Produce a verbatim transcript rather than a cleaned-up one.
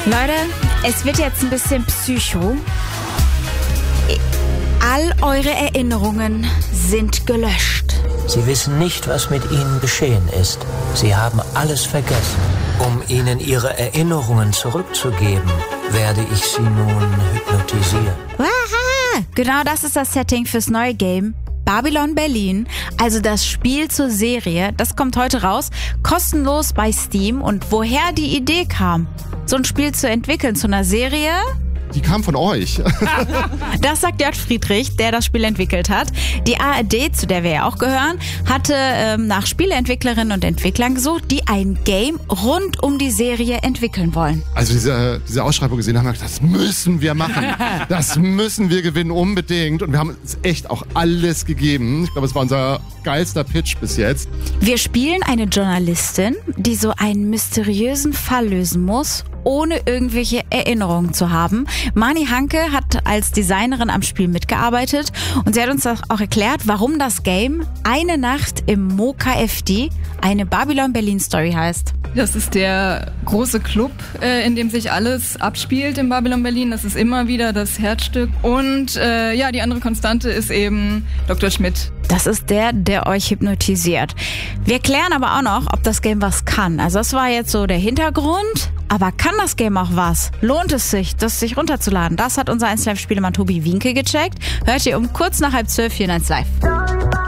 Leute, es wird jetzt ein bisschen psycho. All eure Erinnerungen sind gelöscht. Sie wissen nicht, was mit Ihnen geschehen ist. Sie haben alles vergessen. Um Ihnen Ihre Erinnerungen zurückzugeben, werde ich Sie nun hypnotisieren. Aha, genau das ist das Setting fürs neue Game. Babylon Berlin, also das Spiel zur Serie, das kommt heute raus, kostenlos bei Steam. Und woher die Idee kam, so ein Spiel zu entwickeln zu einer Serie... Die kam von euch. Das sagt Jörg Friedrich, der das Spiel entwickelt hat. Die A R D, zu der wir ja auch gehören, hatte ähm, nach Spieleentwicklerinnen und Entwicklern gesucht, die ein Game rund um die Serie entwickeln wollen. Also diese, diese Ausschreibung gesehen haben wir gedacht, das müssen wir machen. Das müssen wir gewinnen, unbedingt. Und wir haben es echt auch alles gegeben. Ich glaube, es war unser geilster Pitch bis jetzt. Wir spielen eine Journalistin, die so einen mysteriösen Fall lösen muss, ohne irgendwelche Erinnerungen zu haben. Mani Hanke hat als Designerin am Spiel mitgearbeitet und sie hat uns auch erklärt, warum das Game Eine Nacht im Moka F D eine Babylon Berlin Story heißt. Das ist der große Club, äh, in dem sich alles abspielt in Babylon Berlin. Das ist immer wieder das Herzstück. Und äh, ja, die andere Konstante ist eben Doktor Schmidt. Das ist der, der euch hypnotisiert. Wir klären aber auch noch, ob das Game was kann. Also das war jetzt so der Hintergrund. Aber kann das Game auch was? Lohnt es sich, das sich runterzuladen? Das hat unser eins Live-Spielemann Tobi Wienke gecheckt. Hört ihr um kurz nach halb zwölf hier in eins Live.